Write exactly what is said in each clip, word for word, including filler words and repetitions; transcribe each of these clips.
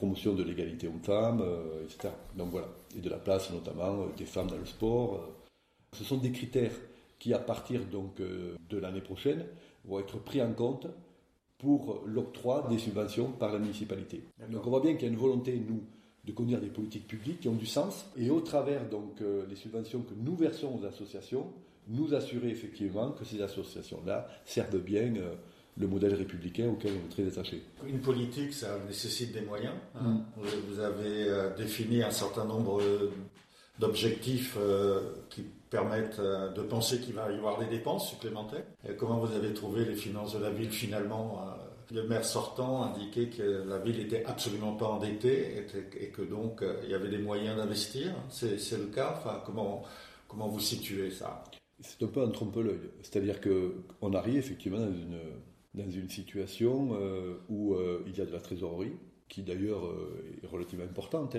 promotion de l'égalité hommes-femmes, euh, et cetera. Donc voilà, et de la place notamment euh, des femmes dans le sport. Euh. Ce sont des critères qui, à partir donc euh, de l'année prochaine, vont être pris en compte pour l'octroi des subventions par la municipalité. D'accord. Donc on voit bien qu'il y a une volonté, nous, de conduire des politiques publiques qui ont du sens, et au travers donc euh, les subventions que nous versons aux associations, nous assurer effectivement que ces associations-là servent bien euh, le modèle républicain auquel on est très attaché. Une politique, ça nécessite des moyens. Hein. Mmh. Vous avez euh, défini un certain nombre d'objectifs euh, qui permettent euh, de penser qu'il va y avoir des dépenses supplémentaires. Et comment vous avez trouvé les finances de la ville finalement euh, le maire sortant indiquait que la ville était absolument pas endettée et, et que donc euh, il y avait des moyens d'investir. C'est, c'est le cas. Enfin, comment comment vous situez ça? C'est un peu un trompe-l'œil. C'est-à-dire que on arrive effectivement dans une dans une situation euh, où euh, il y a de la trésorerie, qui d'ailleurs euh, est relativement importante. Hein.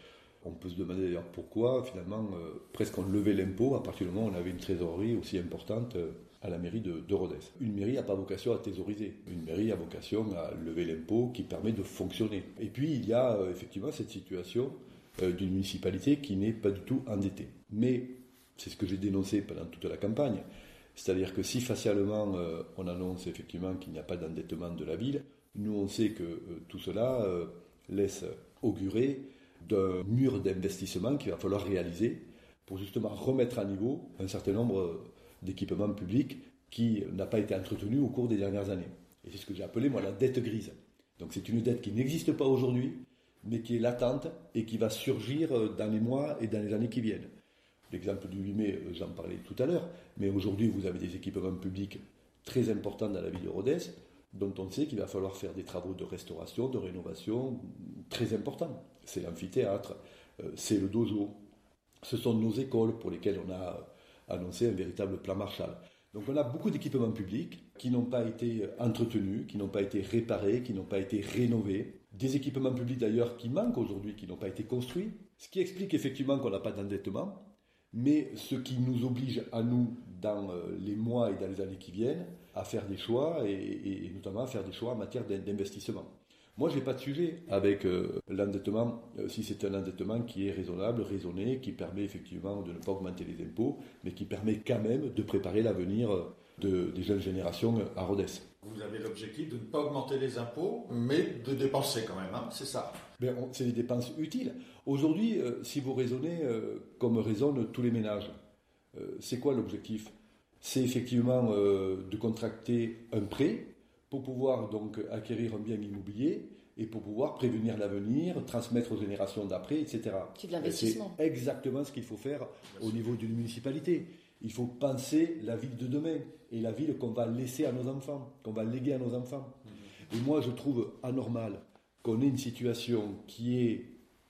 On peut se demander d'ailleurs pourquoi, finalement, euh, presque on levait l'impôt à partir du moment où on avait une trésorerie aussi importante euh, à la mairie de, de Rodez. Une mairie n'a pas vocation à thésauriser. Une mairie a vocation à lever l'impôt qui permet de fonctionner. Et puis, il y a euh, effectivement cette situation euh, d'une municipalité qui n'est pas du tout endettée. Mais c'est ce que j'ai dénoncé pendant toute la campagne. C'est-à-dire que si facialement euh, on annonce effectivement qu'il n'y a pas d'endettement de la ville, nous on sait que euh, tout cela euh, laisse augurer d'un mur d'investissement qu'il va falloir réaliser pour justement remettre à niveau un certain nombre d'équipements publics qui n'a pas été entretenu au cours des dernières années. Et c'est ce que j'ai appelé moi la dette grise. Donc c'est une dette qui n'existe pas aujourd'hui, mais qui est latente et qui va surgir dans les mois et dans les années qui viennent. L'exemple du huit mai, j'en parlais tout à l'heure, mais aujourd'hui vous avez des équipements publics très importants dans la ville de Rodez, dont on sait qu'il va falloir faire des travaux de restauration, de rénovation très importants. C'est l'amphithéâtre, c'est le dojo, ce sont nos écoles pour lesquelles on a annoncé un véritable plan Marshall. Donc on a beaucoup d'équipements publics qui n'ont pas été entretenus, qui n'ont pas été réparés, qui n'ont pas été rénovés. Des équipements publics d'ailleurs qui manquent aujourd'hui, qui n'ont pas été construits, ce qui explique effectivement qu'on n'a pas d'endettement. Mais ce qui nous oblige à nous, dans les mois et dans les années qui viennent, à faire des choix et, et, et notamment à faire des choix en matière d'investissement. Moi, j'ai pas de sujet avec euh, l'endettement, euh, si c'est un endettement qui est raisonnable, raisonné, qui permet effectivement de ne pas augmenter les impôts, mais qui permet quand même de préparer l'avenir de, des jeunes générations à Rodez. Vous avez l'objectif de ne pas augmenter les impôts, mais de dépenser quand même, hein, c'est ça. Ben, on, c'est des dépenses utiles. Aujourd'hui, euh, si vous raisonnez euh, comme raisonnent tous les ménages, euh, c'est quoi l'objectif ? C'est effectivement euh, de contracter un prêt pour pouvoir donc acquérir un bien immobilier et pour pouvoir prévenir l'avenir, transmettre aux générations d'après, et cetera. C'est de l'investissement. C'est exactement ce qu'il faut faire au niveau d'une municipalité. Il faut penser la ville de demain et la ville qu'on va laisser à nos enfants, qu'on va léguer à nos enfants. Mmh. Et moi, je trouve anormal qu'on ait une situation qui est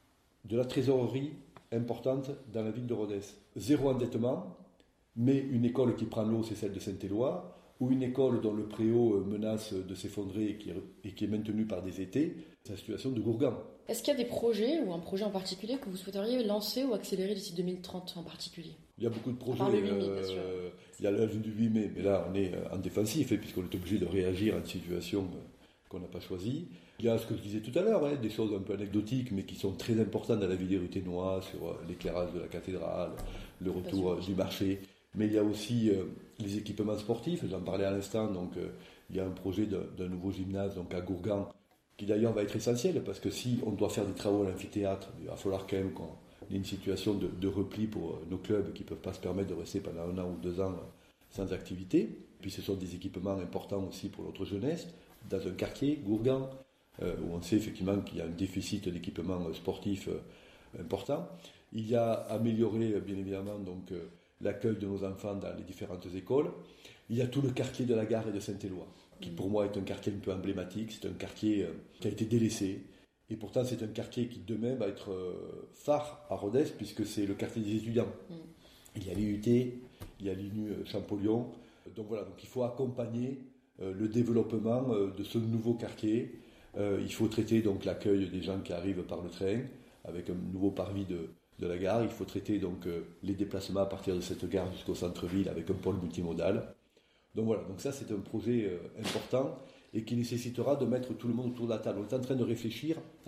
de la trésorerie importante dans la ville de Rodez. Zéro endettement, mais une école qui prend l'eau, c'est celle de Saint-Éloi, ou une école dont le préau menace de s'effondrer et qui est, et qui est maintenue par des étés, c'est la situation de Gourgan. Est-ce qu'il y a des projets, ou un projet en particulier, que vous souhaiteriez lancer ou accélérer d'ici deux mille trente en particulier ? Il y a beaucoup de projets. Par le huit mai, euh, bien sûr. Il y a l'âge du huit mai, mais là on est en défensif, hein, puisqu'on est obligé de réagir à une situation qu'on n'a pas choisie. Il y a ce que je disais tout à l'heure, hein, des choses un peu anecdotiques, mais qui sont très importantes dans la vie des Ruthénois, sur l'éclairage de la cathédrale, le retour du marché. Mais il y a aussi euh, les équipements sportifs, j'en parlais à l'instant, donc euh, il y a un projet de, d'un nouveau gymnase donc à Gourgan, qui d'ailleurs va être essentiel, parce que si on doit faire des travaux à l'amphithéâtre, il va falloir quand même qu'on ait une situation de, de repli pour euh, nos clubs qui ne peuvent pas se permettre de rester pendant un an ou deux ans euh, sans activité. Puis ce sont des équipements importants aussi pour notre jeunesse, dans un quartier, Gourgan, euh, où on sait effectivement qu'il y a un déficit d'équipements sportifs euh, important. Il y a amélioré, bien évidemment, donc euh, l'accueil de nos enfants dans les différentes écoles. Il y a tout le quartier de la gare et de Saint-Éloi, qui pour moi est un quartier un peu emblématique. C'est un quartier euh, qui a été délaissé. Et pourtant, c'est un quartier qui demain va être euh, phare à Rodez, puisque c'est le quartier des étudiants. Mm. Il y a l'I U T, il y a l'I N U Champollion. Donc voilà, donc il faut accompagner euh, le développement euh, de ce nouveau quartier. Euh, il faut traiter donc l'accueil des gens qui arrivent par le train, avec un nouveau parvis de de la gare. Il faut traiter donc euh, les déplacements à partir de cette gare jusqu'au centre-ville avec un pôle multimodal. Donc voilà, donc ça c'est un projet euh, important et qui nécessitera de mettre tout le monde autour de la table. On est en train de réfléchir